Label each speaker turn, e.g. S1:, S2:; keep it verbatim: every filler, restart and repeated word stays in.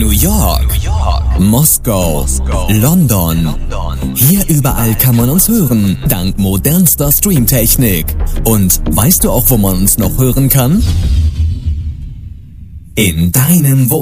S1: New York, Moskau, London. Hier überall kann man uns hören, dank modernster Streamtechnik. Und weißt du auch, wo man uns noch hören kann? In deinem Wohnzimmer.